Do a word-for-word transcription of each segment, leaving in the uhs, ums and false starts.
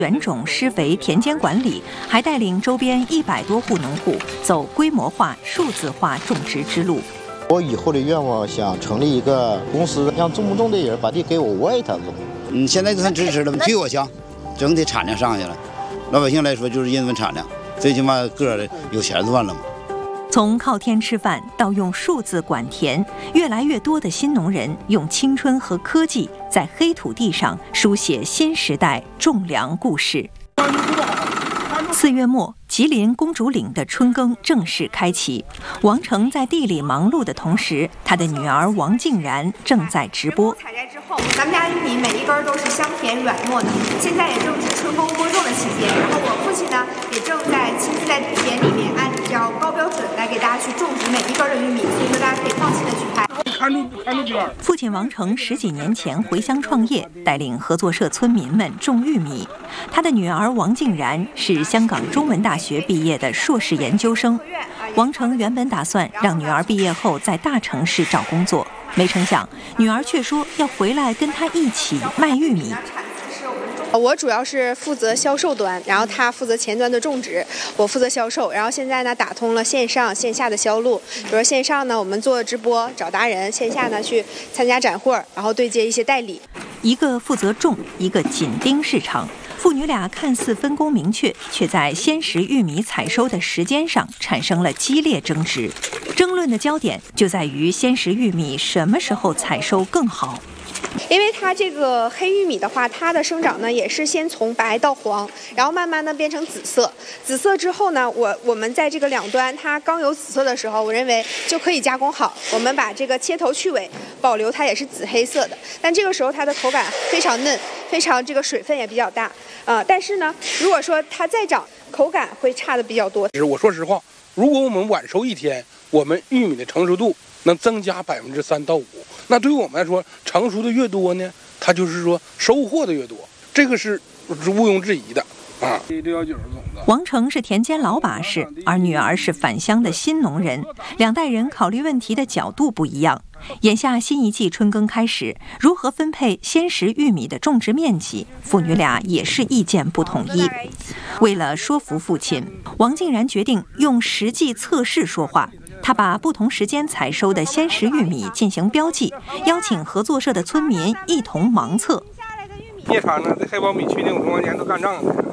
原种施肥田间管理，还带领周边一百多户农户走规模化、数字化种植之路。 我以后的愿望想成立一个公司，让种不种的人把地给我，我也他种。 嗯，现在就算支持了，比我强，整体产量上去了。老百姓来说就是因为产量，最起码个儿有钱赚了嘛。 从靠天吃饭到用数字管田，越来越多的新农人用青春和科技在黑土地上书写新时代种粮故事。四月末，吉林公主岭的春耕正式开启。王成在地里忙碌的同时，他的女儿王静然正在直播。 采摘之后，咱们家玉米每一根都是香甜软糯的。现在也正是春风播种的期间，然后我父亲呢也正在亲自在田里面按照高标准来给大家去种植每一根的玉米，所以说大家可以放心的去拍。 父亲王成十几年前回乡创业，带领合作社村民们种玉米。他的女儿王静然是香港中文大学毕业的硕士研究生。王成原本打算让女儿毕业后在大城市找工作，没成想女儿却说要回来跟他一起卖玉米。 我主要是负责销售端，然后他负责前端的种植，我负责销售。然后现在呢，打通了线上线下的销路。比如说线上呢，我们做直播找达人；线下呢，去参加展会，然后对接一些代理。 一个负责种，一个紧盯市场。父女俩看似分工明确，却在鲜食玉米采收的时间上产生了激烈争执。争论的焦点就在于鲜食玉米什么时候采收更好。 因为它这个黑玉米的话，它的生长呢也是先从白到黄，然后慢慢的变成紫色。紫色之后呢，我我们在这个两端，它刚有紫色的时候，我认为就可以加工好。我们把这个切头去尾，保留它也是紫黑色的。但这个时候它的口感非常嫩，非常这个水分也比较大啊、呃。但是呢，如果说它再长，口感会差的比较多。 我说实话，如果我们晚收一天，我们玉米的成熟度能增加百分之三到五。那对于我们来说，成熟的越多呢，它就是说收获的越多，这个是毋庸置疑的啊。 王成是田间老把式，而女儿是返乡的新农人，两代人考虑问题的角度不一样。眼下新一季春耕开始，如何分配鲜食玉米的种植面积，父女俩也是意见不统一。为了说服父亲，王静然决定用实际测试说话。他把不同时间采收的鲜食玉米进行标记，邀请合作社的村民一同盲测。 夜场呢，这黑苞米去年五十块钱都干仗了。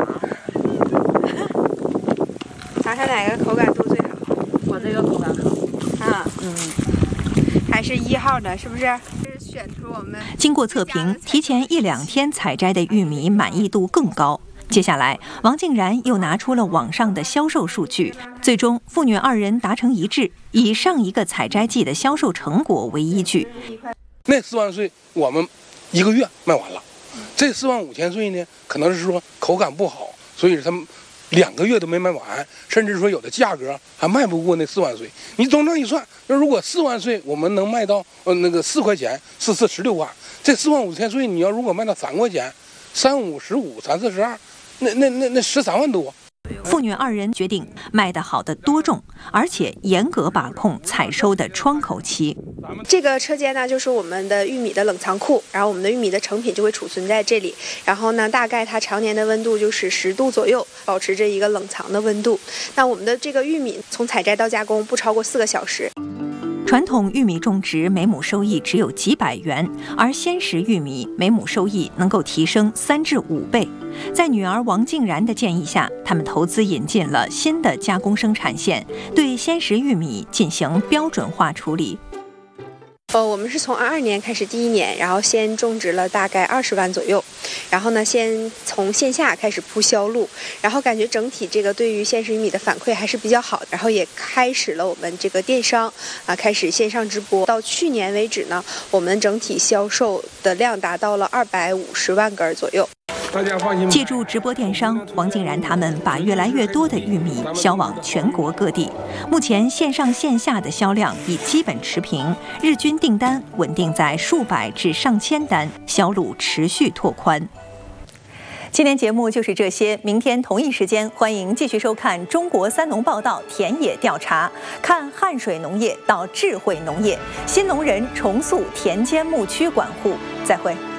尝尝哪个口感度最好？ 我这个口感好。 啊，嗯，还是一号的，是不是？是选出我们。 经过测评，提前一两天采摘的玉米满意度更高。接下来，王静然又拿出了网上的销售数据，最终父女二人达成一致，以上一个采摘季的销售成果为依据。 那四万穗我们一个月卖完了，这四万五千穗呢，可能是说口感不好，所以他们两个月都没卖完，甚至说有的价格还卖不过那四万穗。你总整一算，那如果四万穗我们能卖到呃那个四块钱，四四十六万，这四万五千穗你要如果卖到三块钱，三五十五，三四十二。那那那那十三万多， 父女二人决定卖得好的多种，而且严格把控采收的窗口期。 这个车间呢，就是我们的玉米的冷藏库，然后我们的玉米的成品就会储存在这里。然后呢，大概它常年的温度就是十度左右，保持着一个冷藏的温度。那我们的这个玉米从采摘到加工不超过四个小时。 传统玉米种植每亩收益只有几百元，而鲜食玉米每亩收益能够提升三至五倍。在女儿王静然的建议下，他们投资引进了新的加工生产线，对鲜食玉米进行标准化处理。 呃，我们是从二二年开始，第一年，然后先种植了大概二十万左右，然后呢，先从线下开始铺销路，然后感觉整体这个对于鲜食玉米的反馈还是比较好，然后也开始了我们这个电商啊，开始线上直播。到去年为止呢，我们整体销售的量达到了二百五十万根左右。 大家放心。 借助直播电商，王静然他们把越来越多的玉米销往全国各地。目前线上线下的销量已基本持平，日均订单稳定在数百至上千单，销路持续拓宽。今天节目就是这些，明天同一时间欢迎继续收看《中国三农报道》田野调查，看汗水农业到智慧农业，新农人重塑田间牧区管护。再会。